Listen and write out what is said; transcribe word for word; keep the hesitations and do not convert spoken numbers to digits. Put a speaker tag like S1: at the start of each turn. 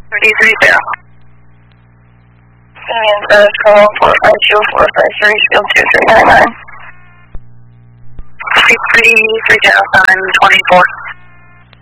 S1: three three zero. And uh, call four five two four five three field two three nine nine. three three zero seven twenty four.